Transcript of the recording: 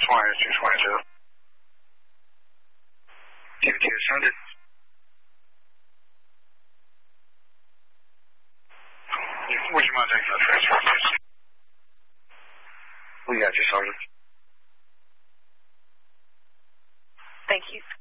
222. DVT ascended. Would you mind taking that transfer, please? We got you, Sergeant. Thank you.